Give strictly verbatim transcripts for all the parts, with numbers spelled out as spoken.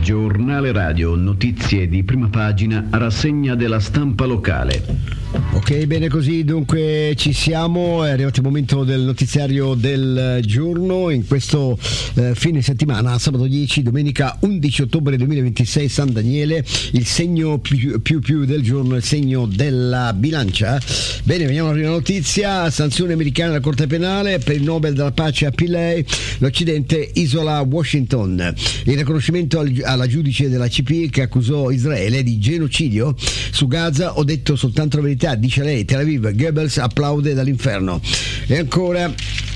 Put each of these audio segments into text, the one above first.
Giornale radio, notizie di prima pagina, rassegna della stampa locale. Ok, bene così, dunque ci siamo, è arrivato il momento del notiziario del giorno in questo eh, fine settimana, sabato dieci, domenica undici ottobre duemilaventisei, San Daniele, il segno più più, più del giorno, il segno della bilancia. Bene, veniamo alla prima notizia: sanzione americana alla Corte Penale per il Nobel della Pace a Pillay, l'Occidente isola Washington. Il riconoscimento al, alla giudice della C P I che accusò Israele di genocidio su Gaza: ho detto soltanto la verità, dice lei. Tel Aviv, Goebbels applaude dall'inferno. E ancora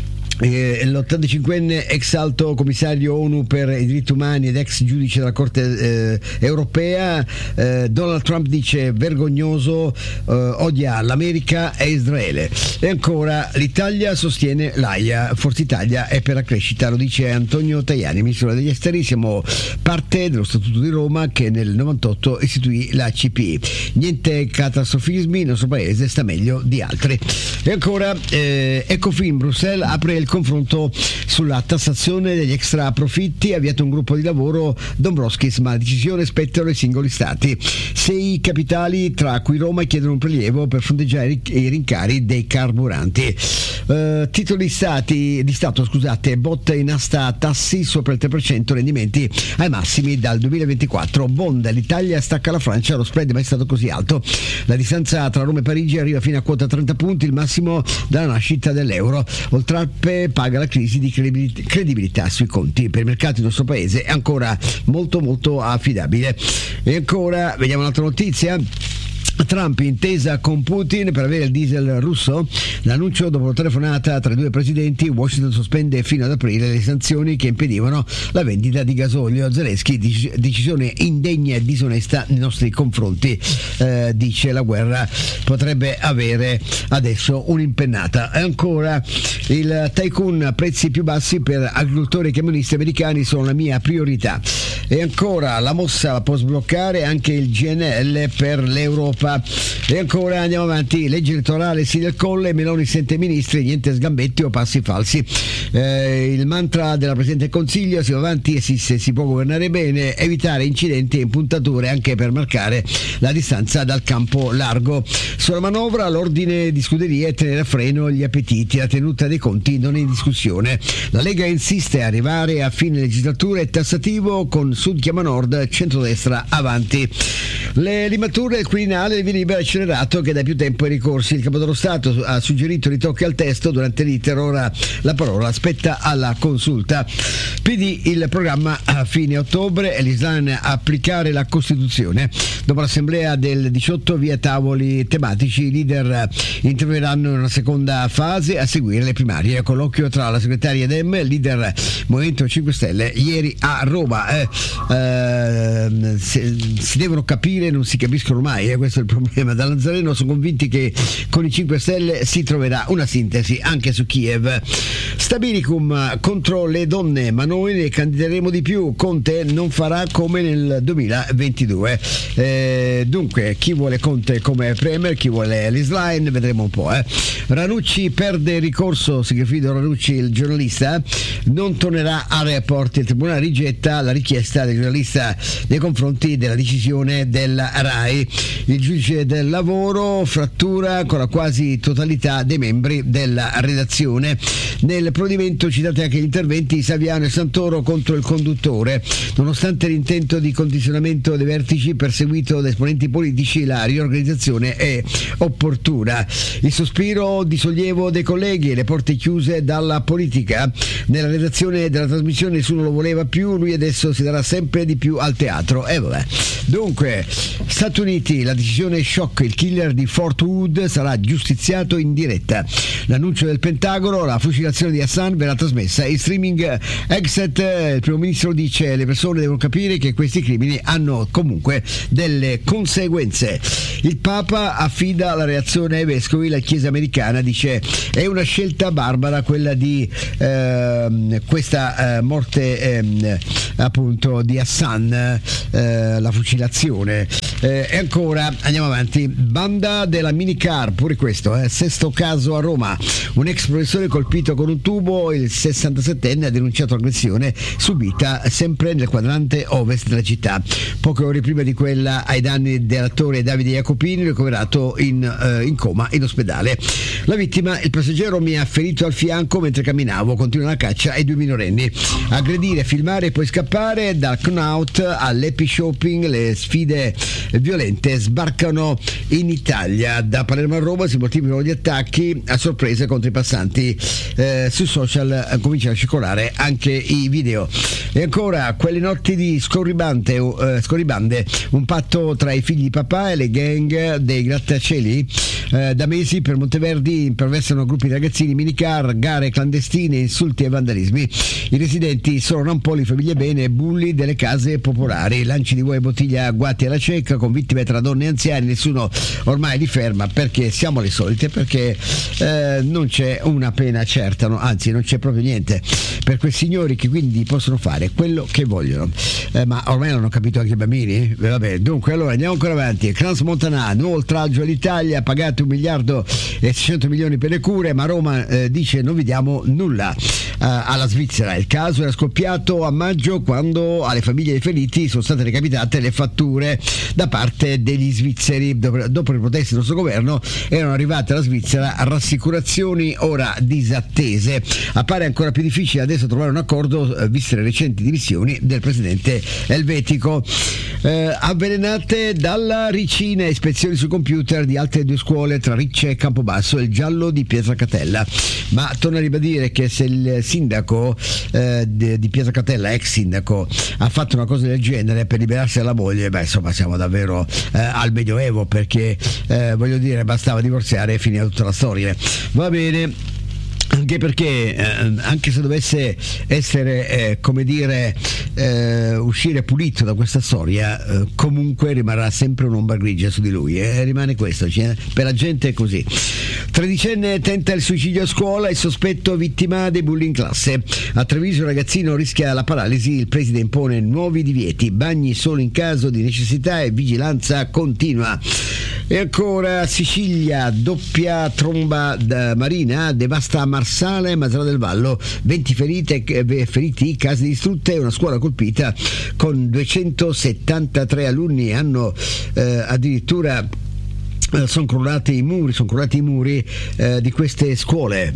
Eh, l'ottantacinquenne ex alto commissario ONU per i diritti umani ed ex giudice della Corte eh, europea, eh, Donald Trump dice vergognoso, eh, odia l'America e Israele. E ancora l'Italia sostiene l'AIA, Forza Italia è per la crescita, lo dice Antonio Tajani, ministro degli esteri. Siamo parte dello Statuto di Roma che nel novantotto istituì la C P I. Niente catastrofismi, il nostro paese sta meglio di altri. E ancora eh, Ecofin, Bruxelles apre il confronto sulla tassazione degli extra profitti, ha avviato un gruppo di lavoro Dombrovskis, ma la decisione spetta ai singoli stati. Sei capitali, tra cui Roma, chiedono un prelievo per fronteggiare i rincari dei carburanti. Uh, titoli stati, di Stato, scusate, botta in asta tassi sopra il tre per cento, rendimenti ai massimi dal duemilaventiquattro. Bond, l'Italia stacca la Francia, lo spread mai stato così alto. La distanza tra Roma e Parigi arriva fino a quota trenta punti, il massimo dalla nascita dell'euro. Oltre paga la crisi di credibilità sui conti. Per i mercati del nostro paese è ancora molto molto affidabile. E ancora vediamo un'altra notizia: Trump intesa con Putin per avere il diesel russo. L'annuncio dopo la telefonata tra i due presidenti. Washington sospende fino ad aprile le sanzioni che impedivano la vendita di gasolio. Zelensky, decisione indegna e disonesta nei nostri confronti, eh, dice la guerra potrebbe avere adesso un'impennata. E ancora il tycoon, prezzi più bassi per agricoltori e camionisti americani sono la mia priorità. E ancora la mossa può sbloccare anche il G N L per l'Europa. E ancora andiamo avanti, legge elettorale sì del Colle, Meloni sente ministri, niente sgambetti o passi falsi. Eh, il mantra della Presidente del Consiglio: si va avanti e si, se si può governare bene, evitare incidenti e impuntature anche per marcare la distanza dal campo largo. Sulla manovra l'ordine di scuderie è tenere a freno gli appetiti, la tenuta dei conti non è in discussione. La Lega insiste a arrivare a fine legislatura e tassativo con Sud chiama Nord, centrodestra avanti. Le limature del Quirinale, il via libera accelerato che da più tempo ai ricorsi. Il Capo dello Stato ha suggerito ritocchi al testo durante l'iter, ora la parola spetta alla consulta. P D, il programma a fine ottobre è l'Islam applicare la Costituzione. Dopo l'assemblea del diciotto via tavoli tematici, i leader interverranno in una seconda fase, a seguire le primarie. Colloquio tra la segretaria Dem e il leader Movimento cinque Stelle ieri a Roma. Eh, eh, si, si devono capire, non si capiscono mai, eh, questo è il problema. Da Nazareno sono convinti che con i cinque Stelle si troverà una sintesi anche su Kiev. Stabilicum contro le donne, ma noi ne candideremo di più. Conte non farà come nel duemilaventidue. Eh, dunque, chi vuole Conte come premier, chi vuole l'Isline, vedremo un po'. Eh. Ranucci perde ricorso, Sigfrido Ranucci, il giornalista, non tornerà a Report. Il tribunale rigetta la richiesta del giornalista nei confronti della decisione della RAI. Il giudice del lavoro frattura con la quasi totalità dei membri della redazione. Nel provvedimento citate anche gli interventi di Saviano e Santoro contro il conduttore. Nonostante l'intento di condizionamento dei vertici perseguito da esponenti politici, la riorganizzazione è opportuna. Il sospiro di sollievo dei colleghi e le porte chiuse dalla politica. Nella redazione della trasmissione nessuno lo voleva più, lui adesso si darà sempre di più al teatro. E vabbè. Dunque, Stati Uniti, la decisione shock, il killer di Fort Hood sarà giustiziato in diretta. L'annuncio del Pentagono, la fucilazione di Hassan verrà trasmessa in streaming. Exit, il primo ministro dice: le persone devono capire che questi crimini hanno comunque delle conseguenze. Il Papa affida la reazione ai vescovi, la Chiesa americana dice: è una scelta barbara quella di eh, questa eh, morte eh, appunto di Hassan, eh, la fucilazione. Eh, e ancora andiamo avanti, banda della minicar, pure questo, eh. Sesto caso a Roma, un ex professore colpito con un tubo, il sessantasettenne ha denunciato aggressione subita sempre nel quadrante ovest della città, poche ore prima di quella ai danni dell'attore Davide Jacopini, ricoverato in, eh, in coma in ospedale. La vittima, il passeggero mi ha ferito al fianco mentre camminavo, continua la caccia ai due minorenni. Aggredire, filmare e poi scappare, dal Knout all'Happy Shopping, le sfide violente sbarcano in Italia. Da Palermo a Roma si moltiplicano gli attacchi a sorpresa contro i passanti, eh, sui social eh, cominciano a circolare anche i video. E ancora quelle notti di scorribande, eh, scorribande, un patto tra i figli di papà e le gang dei grattacieli. Eh, da mesi per Monteverdi imperversano gruppi di ragazzini, minicar, gare clandestine, insulti e vandalismi. I residenti sono rampoli, famiglie bene, bulli delle case popolari, lanci di uova e bottiglia guati alla cieca, con vittime tra donne e anziani. Nessuno ormai li ferma perché siamo le solite, perché eh, non c'è una pena certa, no? Anzi non c'è proprio niente per quei signori che quindi possono fare quello che vogliono, eh, ma ormai non ho capito anche i bambini. Eh, vabbè, dunque allora andiamo ancora avanti. Crans Montana, nuovo oltraggio all'Italia, pagate un miliardo e seicento milioni per le cure, ma Roma eh, dice non vi diamo nulla. Uh, alla Svizzera il caso era scoppiato a maggio, quando alle famiglie dei feriti sono state recapitate le fatture da parte degli svizzeri. Dopo, dopo le proteste del nostro governo erano arrivate alla Svizzera rassicurazioni ora disattese. Appare ancora più difficile adesso trovare un accordo, eh, viste le recenti dimissioni del presidente elvetico. Eh, avvelenate dalla ricina, ispezioni su computer di altre due scuole tra Ricce e Campobasso, il giallo di Pietracatella. Ma torno a ribadire che se il sindaco eh, di, di Pietracatella, ex sindaco, ha fatto una cosa del genere per liberarsi dalla moglie, beh insomma siamo davvero eh, al medioevo, perché eh, voglio dire bastava divorziare e finiva tutta la storia. Va bene. Anche perché eh, anche se dovesse essere eh, come dire eh, uscire pulito da questa storia, eh, comunque rimarrà sempre un'ombra grigia su di lui, e eh, rimane questo, cioè, per la gente è così. Tredicenne tenta il suicidio a scuola, il sospetto vittima dei bulli in classe. A Treviso il ragazzino rischia la paralisi, il preside impone nuovi divieti, bagni solo in caso di necessità e vigilanza continua. E ancora Sicilia, doppia tromba marina devasta Marsala e Masara del Vallo, venti ferite, feriti, case distrutte e una scuola colpita con duecentosettantatré alunni. Hanno eh, addirittura sono crollati i muri, sono crollati i muri eh, di queste scuole.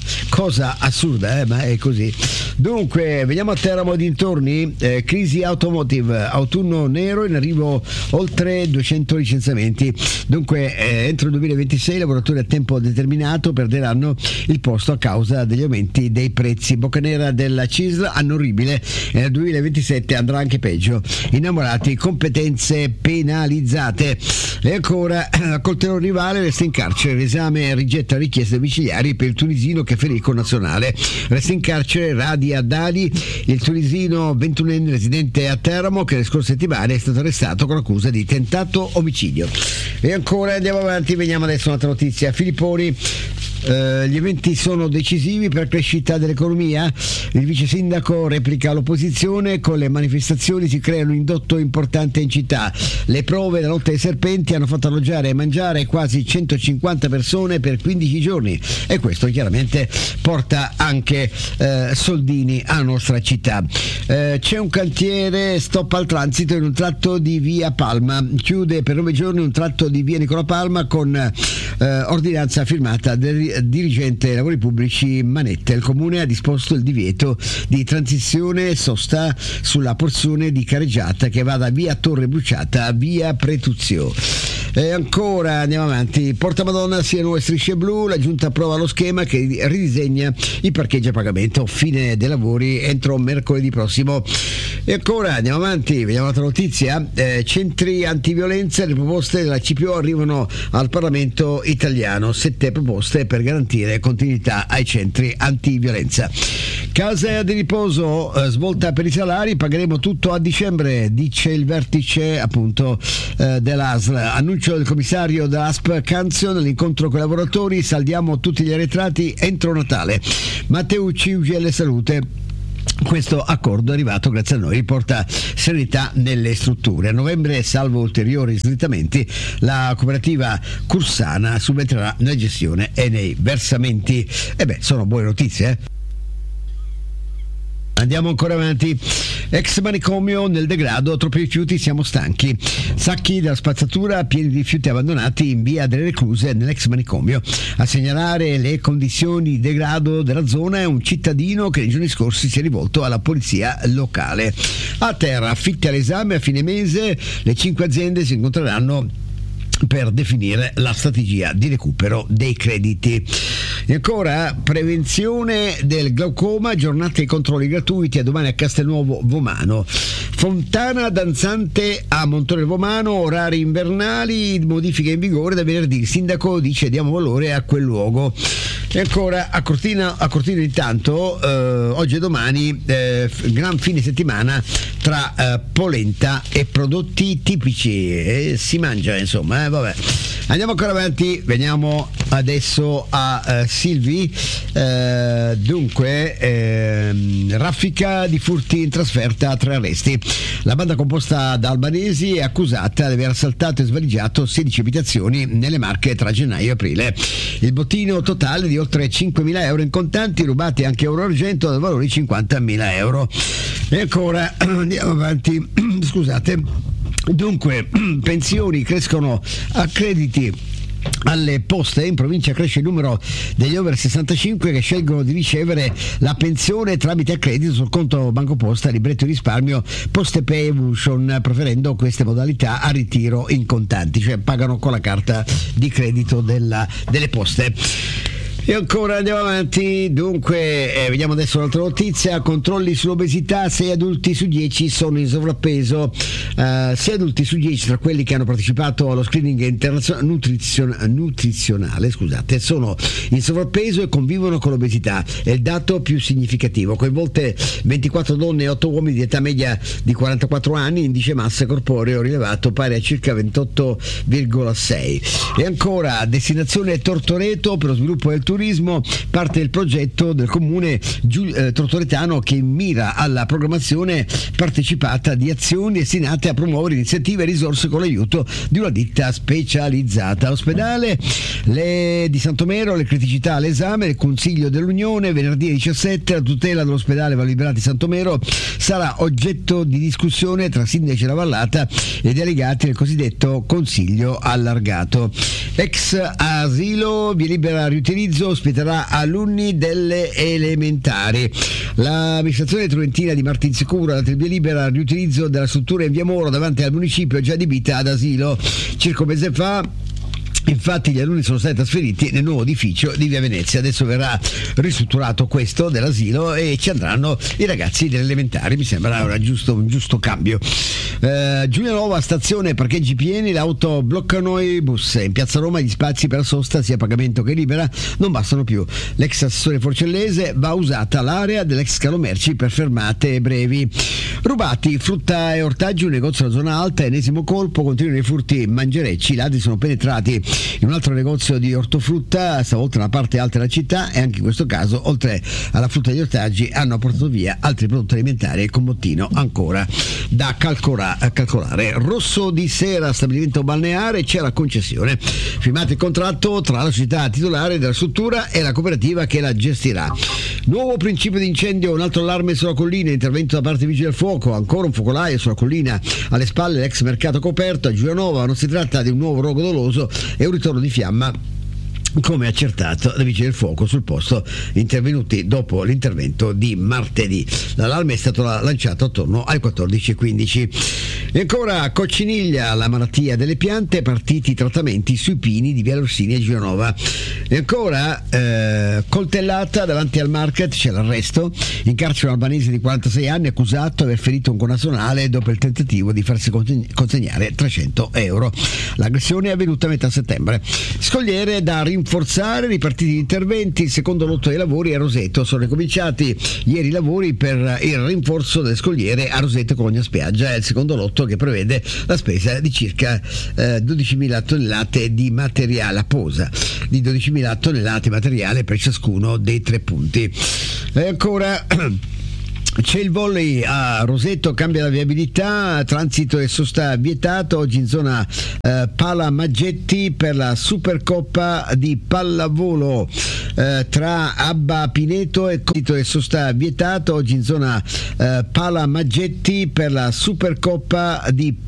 Cosa assurda, eh, ma è così. Dunque, veniamo a Teramo e dintorni. Eh, crisi automotive, autunno nero, in arrivo oltre duecento licenziamenti. Dunque, eh, entro il duemilaventisei i lavoratori a tempo determinato perderanno il posto a causa degli aumenti dei prezzi. Boccanera della C I S L, anno orribile, e nel duemilaventisette andrà anche peggio. Innamorati, competenze penalizzate. E ancora coltello rivale, resta in carcere, l'esame rigetta richieste domiciliari per il tunisino che ferì il connazionale. Resta in carcere Radi Haddadi, il tunisino ventunenne residente a Teramo, che le scorse settimane è stato arrestato con accusa di tentato omicidio. E ancora andiamo avanti, veniamo adesso a un'altra notizia. Filipponi, Uh, gli eventi sono decisivi per la crescita dell'economia. Il vice sindaco replica l'opposizione: con le manifestazioni si crea un indotto importante in città. Le prove della notte dei serpenti hanno fatto alloggiare e mangiare quasi centocinquanta persone per quindici giorni, e questo chiaramente porta anche uh, soldini alla nostra città. Uh, c'è un cantiere, stop al transito in un tratto di via Palma, chiude per nove giorni un tratto di via Nicola Palma con uh, ordinanza firmata del dirigente dei lavori pubblici Manette. Il comune ha disposto il divieto di transizione sosta sulla porzione di careggiata che va da via Torre Bruciata a via Pretuzio. E ancora andiamo avanti. Porta Madonna, sia nuove strisce blu, la giunta approva lo schema che ridisegna i parcheggi a pagamento, fine dei lavori entro mercoledì prossimo. E ancora andiamo avanti, vediamo un'altra notizia. Eh, centri antiviolenza, le proposte della C P O arrivano al Parlamento italiano, sette proposte per garantire continuità ai centri antiviolenza. Casa di riposo, eh, svolta per i salari, pagheremo tutto a dicembre, dice il vertice appunto eh, dell'A S L. Annuncio del commissario dell'A S P Canzio nell'incontro con i lavoratori: saldiamo tutti gli arretrati entro Natale. Matteucci, U G L Salute. Questo accordo è arrivato grazie a noi, riporta serenità nelle strutture. A novembre, salvo ulteriori slittamenti, la cooperativa Cursana subentrerà nella gestione e nei versamenti. E beh, sono buone notizie, eh? Andiamo ancora avanti. Ex manicomio nel degrado, troppi rifiuti, siamo stanchi. Sacchi della spazzatura pieni di rifiuti abbandonati in via delle Recluse nell'ex manicomio. A segnalare le condizioni di degrado della zona è un cittadino che nei giorni scorsi si è rivolto alla polizia locale. A terra, affitti all'esame a fine mese, le cinque aziende si incontreranno per definire la strategia di recupero dei crediti. E ancora prevenzione del glaucoma, giornate di controlli gratuiti a domani a Castelnuovo Vomano. Fontana danzante a Montone Vomano, orari invernali, modifiche in vigore da venerdì. Il sindaco dice diamo valore a quel luogo. E ancora a Cortina, a Cortina intanto eh, oggi e domani eh, gran fine settimana tra eh, polenta e prodotti tipici, e si mangia insomma, eh, vabbè. Andiamo ancora avanti, veniamo adesso a eh, Silvi. Eh, dunque eh, raffica di furti in trasferta, tre arresti. La banda composta da albanesi è accusata di aver assaltato e svaligiato sedici abitazioni nelle Marche tra gennaio e aprile. Il bottino totale di oltre cinquemila euro in contanti, rubati anche euro argento dal valore di cinquantamila euro. E ancora andiamo avanti, scusate. Dunque, pensioni crescono a crediti alle poste. In provincia cresce il numero degli over sessantacinque che scelgono di ricevere la pensione tramite accredito sul conto Banco Posta, libretto di risparmio, PostePay Evolution, preferendo queste modalità a ritiro in contanti, cioè pagano con la carta di credito della, delle poste. E ancora andiamo avanti, dunque eh, vediamo adesso un'altra notizia. Controlli sull'obesità, sei adulti su dieci sono in sovrappeso. Uh, sei adulti su dieci tra quelli che hanno partecipato allo screening internazionale nutrizion- nutrizionale scusate, sono in sovrappeso e convivono con l'obesità. È il dato più significativo. Coinvolte ventiquattro donne e otto uomini di età media di quarantaquattro anni, indice massa corporeo rilevato pari a circa ventotto virgola sei. E ancora, destinazione Tortoreto per lo sviluppo del turismo. Parte il progetto del comune Giu- eh, tortoretano che mira alla programmazione partecipata di azioni destinate a promuovere iniziative e risorse con l'aiuto di una ditta specializzata. All'ospedale le, di Santomero, le criticità all'esame del Consiglio dell'Unione venerdì diciassette. La tutela dell'ospedale Valli Liberati Santomero sarà oggetto di discussione tra sindaci della Vallata e delegati del cosiddetto Consiglio allargato. Ex asilo, via libera riutilizzo, ospiterà alunni delle elementari. L'amministrazione truentina di Martinsicuro ha dato il via libera al riutilizzo della struttura in via Moro davanti al municipio già adibita ad asilo. Circa un mese fa infatti gli alunni sono stati trasferiti nel nuovo edificio di via Venezia. Adesso verrà ristrutturato questo dell'asilo e ci andranno i ragazzi delle elementari. Mi sembra una giusto, un giusto cambio. eh, Giulianova, stazione parcheggi pieni, le auto bloccano i bus. In piazza Roma gli spazi per la sosta sia a pagamento che libera non bastano più. L'ex assessore Forcellese, va usata l'area dell'ex scalo merci per fermate brevi. Rubati frutta e ortaggi, un negozio della zona alta, ennesimo colpo, continuano i furti mangerecci. I ladri sono penetrati in un altro negozio di ortofrutta, stavolta nella parte alta della città, e anche in questo caso oltre alla frutta e agli ortaggi hanno portato via altri prodotti alimentari e con bottino ancora da calcola- calcolare. Rosso di Sera, stabilimento balneare, c'è la concessione. Firmato il contratto tra la società titolare della struttura e la cooperativa che la gestirà. Nuovo principio di incendio, un altro allarme sulla collina, intervento da parte dei vigili del fuoco, ancora un focolaio sulla collina alle spalle dell'ex mercato coperto a Giulianova. Non si tratta di un nuovo rogo doloso, è un ritorno di fiamma, come accertato dai vigili del fuoco sul posto intervenuti dopo l'intervento di martedì. L'allarme è stato lanciato attorno alle quattordici e quindici. E ancora Cocciniglia, la malattia delle piante, partiti i trattamenti sui pini di via Orsini a Giulianova. E ancora eh, coltellata davanti al market, c'è l'arresto. In carcere un albanese di quarantasei anni accusato di aver ferito un connazionale dopo il tentativo di farsi consegnare trecento euro. L'aggressione è avvenuta a metà settembre. Scogliere da rinforzare, ripartiti gli interventi. Il secondo lotto dei lavori a Roseto, sono ricominciati ieri i lavori per il rinforzo delle scogliere a Roseto Cologna Spiaggia. È il secondo lotto che prevede la spesa di circa eh, dodicimila tonnellate di materiale, la posa di dodicimila tonnellate di materiale per ciascuno dei tre punti. E ancora C'è il volley a Roseto, cambia la viabilità, transito e sosta vietato oggi in zona eh, Pala Maggetti per la Supercoppa di pallavolo eh, tra Abba Pineto e transito e sosta vietato oggi in zona eh, Pala Maggetti per la Supercoppa di